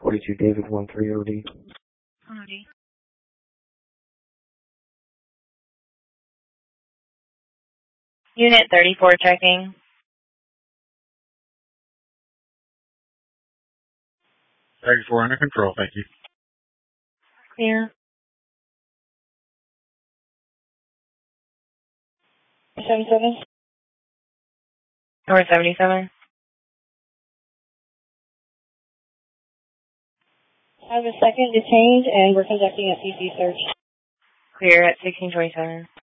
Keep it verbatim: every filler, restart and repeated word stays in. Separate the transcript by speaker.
Speaker 1: forty-two David, one three O D.
Speaker 2: O D. Unit thirty-four checking.
Speaker 3: thirty-four under control, thank you.
Speaker 2: Clear. seventy-seven. Or seventy-seven. I have a second to change, and we're conducting a C C search. Clear at sixteen twenty-seven.